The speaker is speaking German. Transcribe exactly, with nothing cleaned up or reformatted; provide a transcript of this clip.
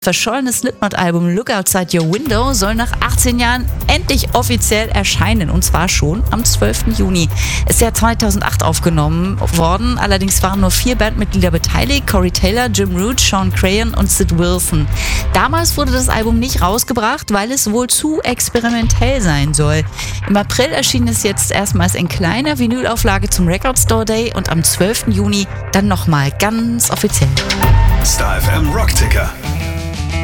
Verschollene Slipknot-Album Look Outside Your Window soll nach achtzehn Jahren endlich offiziell erscheinen, und zwar schon am zwölften Juni. Ist ja zweitausendacht aufgenommen worden, allerdings waren nur vier Bandmitglieder beteiligt: Corey Taylor, Jim Root, Sean Crayon und Sid Wilson. Damals wurde das Album nicht rausgebracht, weil es wohl zu experimentell sein soll. Im April erschien es jetzt erstmals in kleiner Vinylauflage zum Record Store Day und am zwölften Juni dann nochmal ganz offiziell. Star F M Rockticker.